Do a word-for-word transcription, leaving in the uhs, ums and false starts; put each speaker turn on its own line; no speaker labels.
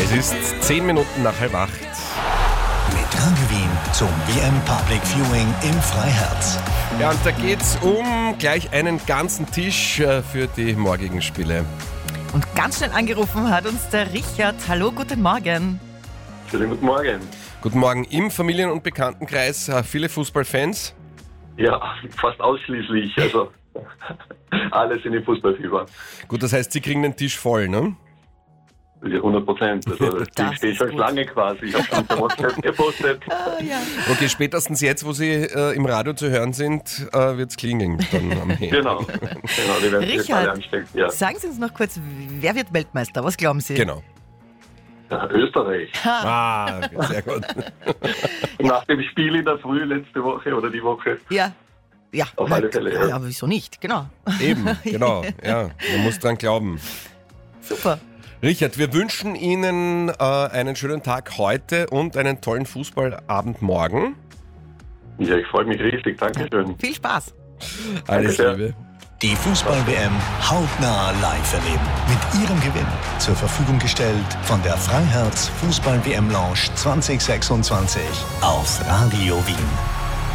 Es ist zehn Minuten nach halb acht.
Mit Radio Wien zum W M Public Viewing im Freiherz.
Ja, und da geht's um gleich einen ganzen Tisch äh, für die morgigen Spiele.
Und ganz schnell angerufen hat uns der Richard. Hallo, guten Morgen.
Schönen guten Morgen.
Guten Morgen. Im Familien- und Bekanntenkreis äh, viele Fußballfans?
Ja, fast ausschließlich. Also alle sind im Fußballfieber.
Gut, das heißt, Sie kriegen den Tisch voll, ne?
Ja, hundert Prozent. Also
Das
ich stehe
ist
schon
gut.
lange quasi. Ich habe schon per WhatsApp gepostet.
Ah, ja.
Okay, spätestens jetzt, wo Sie äh, im Radio zu hören sind, äh, wird's klingeln dann am Handy.
Genau. genau, die werden sich
Richard,
alle anstecken. Ja.
Sagen Sie uns noch kurz, wer wird Weltmeister? Was glauben Sie?
Genau.
Ja, Österreich.
Ah, sehr gut.
Nach dem Spiel in der Früh letzte Woche oder die Woche.
Ja. Ja,
Auf
na,
alle Fälle, ja.
ja. Aber wieso nicht? Genau.
Eben, genau. Ja, man muss dran glauben.
Super.
Richard, wir wünschen Ihnen äh, einen schönen Tag heute und einen tollen Fußballabend morgen.
Ja, ich freue mich riesig. Dankeschön.
Viel Spaß.
Alles
Danke sehr.
Liebe.
Die Fußball-W M hautnah live erleben. Mit Ihrem Gewinn zur Verfügung gestellt von der Freiherz Fußball-W M Lounge zwanzig sechsundzwanzig auf Radio Wien.